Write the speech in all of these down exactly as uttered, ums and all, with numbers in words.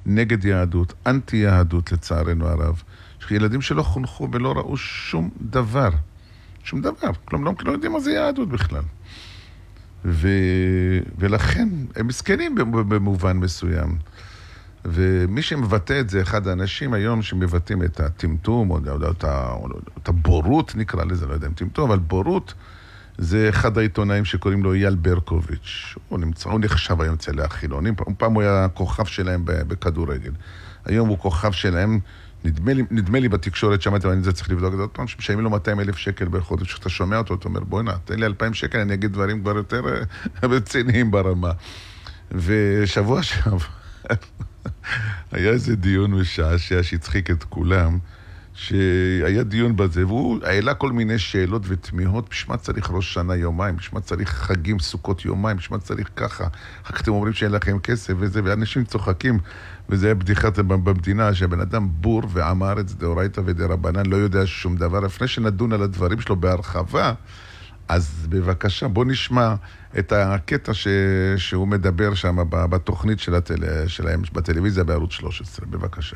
נגד יהדות, אנטי יהדות לצערנו הרב. ילדים שלא חונכו ולא ראו שום דבר. שום דבר. כלומר, לא, לא יודעים מה זה יהדות בכלל. ו... ולכן הם מסכנים במובן מסוים. ומי שמבטא את זה, אחד האנשים היום שמבטאים את הטמטום, או, או, או, או, או את הבורות נקרא לזה, לא יודע אם טמטום, אבל בורות זה אחד העיתונאים שקוראים לו אייל ברקוביץ'. הוא נמצא, הוא נחשב היום אצל החילונים. פעם הוא היה כוכב שלהם בכדורגל. היום הוא כוכב שלהם, נדמה לי, נדמה לי בתקשורת, שמעתי, ואני זה צריך לבדוק את עוד פעם, שמשלמים לו מאתיים אלף שקל בחודש, כשאתה שומע אותו, אתה אומר, בואי נה, תן לי אלפיים שקל, אני אגיד דברים כבר יותר רציניים ברמה. ושבוע שעבר, היה איזה דיון משעשע שהצחיק את כולם, שהיה דיון בזה, והוא העלה כל מיני שאלות ותמיהות, בשמה צריך ראש שנה יומיים, בשמה צריך חגים סוכות יומיים, בשמה צריך ככה, אחר כך אתם אומרים שאין לכם כסף וזה, ואנשים צוחקים, וזה היה בדיחת במדינה, שהבן אדם בור ואמר את זה דאורייתא ודרבנן, לא יודע שום דבר, לפני שנדון על הדברים שלו בהרחבה, אז בבקשה, בוא נשמע את הקטע ש... שהוא מדבר שם בתוכנית של הטל... שלהם, בטלוויזיה בערוץ שלוש עשרה, בבקשה.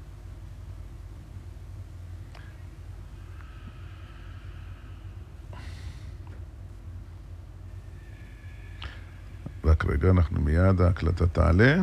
רק רגע, אנחנו מיד, ההקלטה תעלה.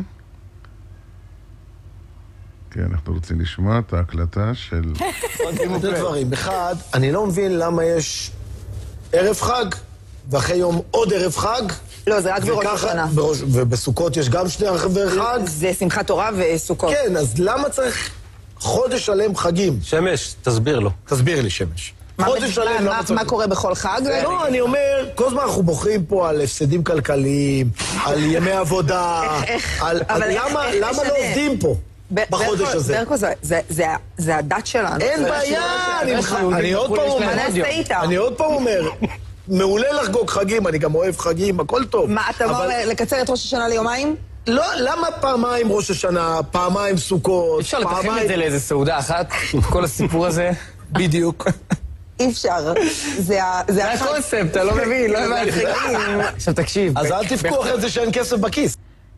כן, אנחנו רוצים לשמוע את ההקלטה של... עוד דברים. אחד, אני לא מבין למה יש ערב חג, ואחרי יום עוד ערב חג. לא, זה רק בראש השנה. ובסוכות יש גם שני ערבי חג. זה שמחת תורה וסוכות. כן, אז למה צריך חודש שלם חגים? שמש, תסביר לו. תסביר לי, שמש. חודש שלם, מה קורה בכל חג? לא, אני אומר, כל זמן אנחנו בוחרים פה על הפסדים כלכליים, על ימי עבודה, למה לא עובדים פה? בחודש הזה. ברקו, זה הדת שלנו. אין בעיה, אני עוד פעם אומר, אני עוד פעם אומר, מעולה לחגוג חגים, אני גם אוהב חגים, הכל טוב. מה, אתה אומר לקצר את ראש השנה ליומיים? לא, למה פעמיים ראש השנה, פעמיים סוכות, אפשר לתחם את זה לאיזה סעודה אחת, כל הסיפור הזה? בדיוק. אי אפשר. זה הקונספט, אתה לא מבין, לא הבנתי. עכשיו תקשיב. אז אל תפקו אחרי זה שאין כסף בכיס.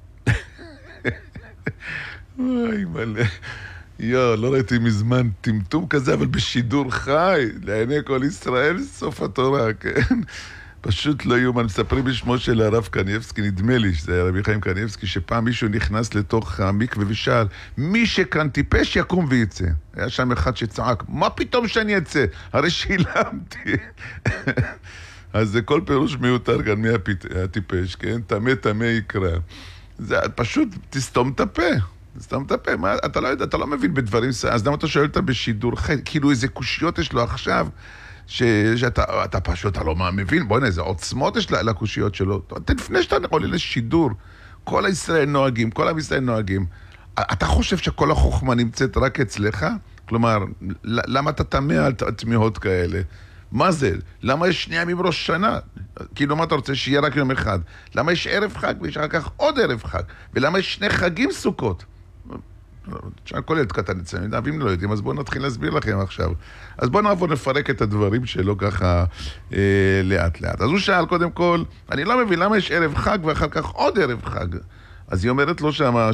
וואי מלא. יו, לא ראיתי מזמן טמטום כזה, אבל בשידור חי, לעיני כל ישראל, סוף התורה, כן? פשוט לא יאומן. מספרים בשמו של הרב קניבסקי, נדמה לי שזה היה רבי חיים קניבסקי, שפעם מישהו נכנס לתוך המקווה ושאל, מי שכאן טיפש יקום ויצא. היה שם אחד שצעק, מה פתאום שאני אצא? הרי שילמתי. אז זה כל פירוש מיותר כאן, מי הטיפש, כן? תמה תמה יקרא. זה פשוט, תסתום את הפה. סתם תפה, מה, אתה לא יודע, אתה לא מבין בדברים, אז למה אתה שואל אותה בשידור חי, כאילו איזה קושיות יש לו עכשיו, ש, שאתה אתה פשוט, אתה לא מבין, בוא נה, איזה עוצמות יש לקושיות שלו, לפני שאתה עולה לשידור, כל הישראל נוהגים, כל עם ישראל נוהגים, אתה חושב שכל החוכמה נמצאת רק אצלך? כלומר, למה אתה תמה על תמיהות כאלה? מה זה? למה יש שני ימים ראש שנה? כאילו מה אתה רוצה? שיהיה רק יום אחד. למה יש ערב חג ויש אחר כך עוד ערב חג? ולמה יש שני חגים סוכות? כל ילד קטן אצלנו, ואם לא יודעים, אז בואו נתחיל להסביר לכם עכשיו. אז בואו נעבור לפרק את הדברים שלו ככה אה, לאט לאט. אז הוא שאל קודם כל, אני לא מבין למה יש ערב חג ואחר כך עוד ערב חג. אז היא אומרת לו שמה,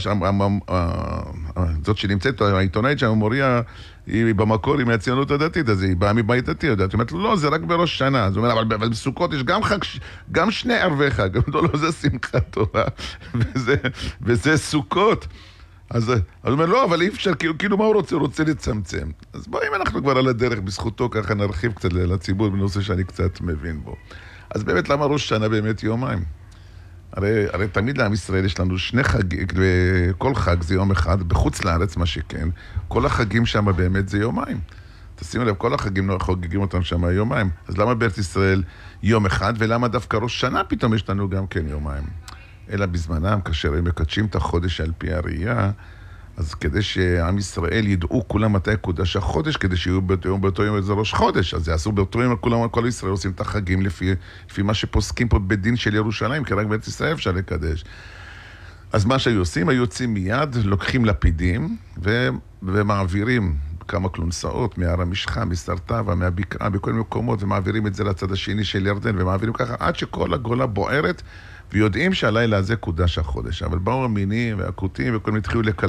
זאת שנמצאת, העיתונאית שם, מוריה, היא במקור, היא מהציונות הדתית, אז היא באה מבית דתי, יודעת. היא אומרת לו, לא, זה רק בראש שנה. אז הוא אומר, אבל בסוכות יש גם חג, גם שני ערבי חג. לא, לא, זה שמחת תורה, וזה, וזה סוכות. אז הוא אומר, לא, אבל אי אפשר, כאילו מה הוא רוצה? הוא רוצה לצמצם. אז בואי, אם אנחנו כבר על הדרך, בזכותו ככה נרחיב קצת לציבור, בנושא שאני קצת מבין בו. אז באמת, למה ראש שנה באמת יומיים? הרי, הרי תמיד לעם ישראל יש לנו שני חגים, וכל חג זה יום אחד, בחוץ לארץ מה שכן, כל החגים שם באמת זה יומיים. תשימו לב, כל החגים חוגגים אותם שם יומיים. אז למה בארץ ישראל יום אחד, ולמה דווקא ראש שנה פתאום יש לנו גם כן יומיים? אלא בזמנם, כאשר הם מקדשים את החודש על פי הראייה, אז כדי שעם ישראל ידעו כולם מתי קודש החודש, כדי שיהיו באותו יום, באותו יום איזה ראש חודש, אז יעשו באותו יום, כולם, כל ישראל עושים את החגים לפי, לפי מה שפוסקים פה בדין של ירושלים, כי רק בארץ ישראל אפשר לקדש. אז מה שהיו עושים, היו יוצאים מיד, לוקחים לפידים, ו, ומעבירים כמה קלונסאות מהר המשחה, מסרטבה, מהבקעה, בכל מקומות, ומעבירים את זה לצד השני של ירדן, ומעבירים ככה עד שכל הגולה בוערת, ויודעים שהלילה הזה קודש החודש. אבל באו המינים והקוטים, וכל מיני התחילו לקל...